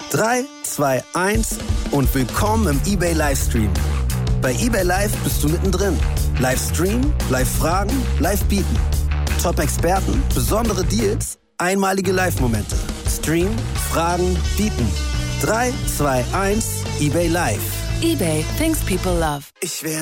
3, 2, 1 und willkommen im eBay Livestream. Bei eBay Live bist du mittendrin. Livestream, Live-Fragen, Live-Bieten. Top-Experten, besondere Deals, einmalige Live-Momente. Stream, Fragen, Bieten. 3, 2, 1, eBay Live. eBay, things people love. Ich werde